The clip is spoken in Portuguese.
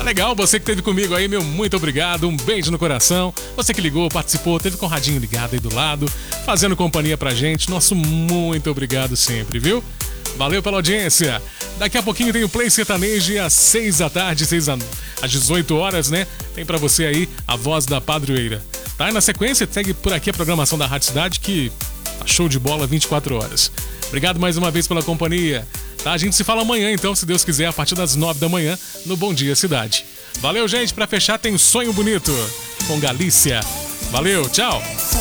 Tá legal, você que esteve comigo aí, meu muito obrigado, um beijo no coração. Você que ligou, participou, teve com o radinho ligado aí do lado, fazendo companhia pra gente, nosso muito obrigado sempre, viu? Valeu pela audiência. Daqui a pouquinho tem o Play Sertanejo às 6 da tarde, às 18 horas, né? Tem pra você aí a voz da padroeira. Tá? E na sequência, segue por aqui a programação da Rádio Cidade, que tá show de bola 24 horas. Obrigado mais uma vez pela companhia. Tá? A gente se fala amanhã, então, se Deus quiser, a partir das 9 da manhã, no Bom Dia Cidade. Valeu, gente. Pra fechar, tem Sonho Bonito com Galícia. Valeu, tchau.